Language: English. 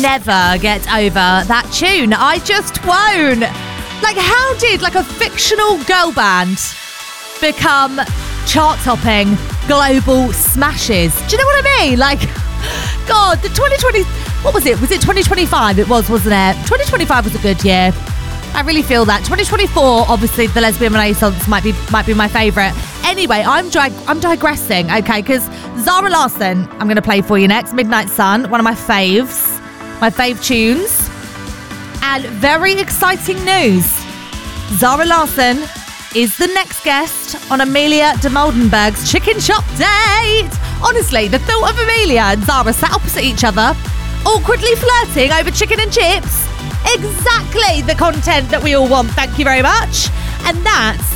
never get over that tune. I just won't. Like, how did like a fictional girl band become chart-topping global smashes? Do you know what I mean? Like, God, the 2020... What was it? Was it 2025? It was, wasn't it? 2025 was a good year. I really feel that. 2024, obviously, the Lesbian Renaissance might be my favourite. Anyway, I'm digressing, okay? Because Zara Larsson, I'm going to play for you next. Midnight Sun, one of my faves. My fave tunes. And very exciting news. Zara Larsson is the next guest on Amelia de Moldenberg's Chicken Shop Date. Honestly, the thought of Amelia and Zara sat opposite each other, awkwardly flirting over chicken and chips. Exactly the content that we all want. Thank you very much. And that's